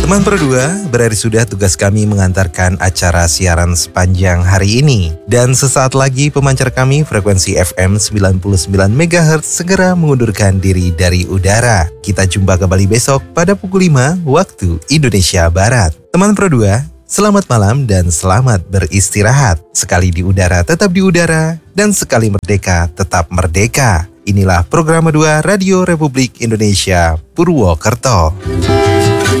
Teman Pro 2, berakhir sudah tugas kami mengantarkan acara siaran sepanjang hari ini. Dan sesaat lagi pemancar kami frekuensi FM 99 MHz segera mengundurkan diri dari udara. Kita jumpa kembali besok pada pukul 5 waktu Indonesia Barat. Teman Pro 2, selamat malam dan selamat beristirahat. Sekali di udara tetap di udara, dan sekali merdeka tetap merdeka. Inilah program 2 Radio Republik Indonesia Purwokerto.